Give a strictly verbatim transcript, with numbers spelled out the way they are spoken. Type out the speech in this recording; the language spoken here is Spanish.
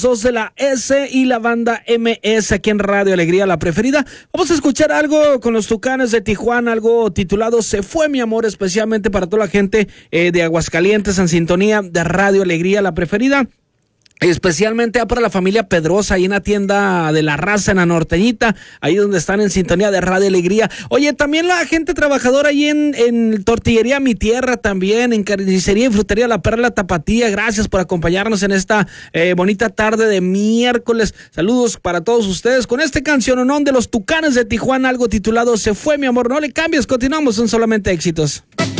Sos de la S y la banda M S aquí en Radio Alegría, la preferida. Vamos a escuchar algo con los Tucanes de Tijuana, algo titulado Se Fue Mi Amor, especialmente para toda la gente eh, de Aguascalientes en sintonía de Radio Alegría, la preferida. Especialmente para la familia Pedrosa, ahí en la tienda de La Raza, en la Norteñita, ahí donde están en sintonía de Radio Alegría. Oye, también la gente trabajadora ahí en, en Tortillería Mi Tierra también, en Carnicería y Frutería La Perla Tapatía, gracias por acompañarnos en esta eh, bonita tarde de miércoles. Saludos para todos ustedes con este canciononón de los Tucanes de Tijuana, algo titulado Se Fue Mi Amor. No le cambies, continuamos en Solamente Éxitos.